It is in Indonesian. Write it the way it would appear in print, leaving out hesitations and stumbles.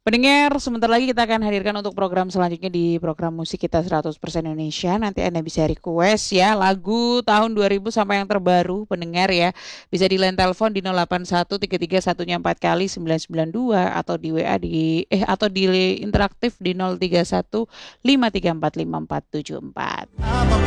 Pendengar, sebentar lagi kita akan hadirkan untuk program selanjutnya di program musik kita 100% Indonesia. Nanti Anda bisa request ya lagu tahun 2000 sampai yang terbaru, pendengar ya. Bisa di line telepon di 08133 4 kali 992 atau di WA atau di interaktif di 031 5345474.